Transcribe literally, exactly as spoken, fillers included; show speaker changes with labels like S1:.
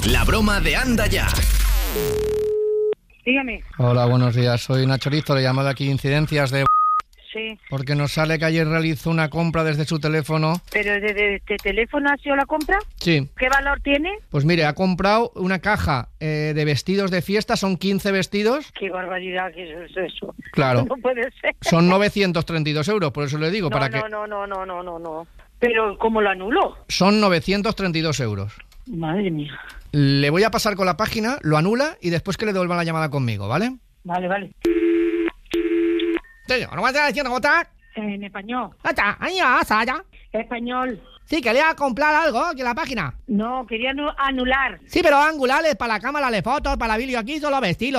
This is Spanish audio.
S1: La broma de Anda Ya.
S2: Dígame.
S3: Hola, buenos días. Soy Nacho Listo, le llamo de aquí Incidencias de...
S2: Sí.
S3: Porque nos sale que ayer realizó una compra desde su teléfono.
S2: ¿Pero de, de este teléfono ha sido la compra?
S3: Sí.
S2: ¿Qué valor tiene?
S3: Pues mire, ha comprado una caja eh, de vestidos de fiesta, son quince vestidos.
S2: Qué barbaridad que es eso.
S3: Claro.
S2: No puede ser.
S3: Son novecientos treinta y dos euros, por eso le digo,
S2: No,
S3: para
S2: no,
S3: que...
S2: no, no, no, no, no, no. Pero, ¿cómo lo anuló?
S3: Son novecientos treinta y dos euros.
S2: Madre mía.
S3: Le voy a pasar con la página, lo anula y después que le devuelvan la llamada conmigo, ¿vale?
S2: Vale, vale.
S3: Sí, ¿no vas a decir cómo está?
S2: En español.
S3: Está, ahí ya, ya.
S2: Español.
S3: Sí, quería comprar algo aquí en la página.
S2: No, quería anu- anular.
S3: Sí, pero angulares para la cámara de fotos, para la vídeo aquí, solo vestidos.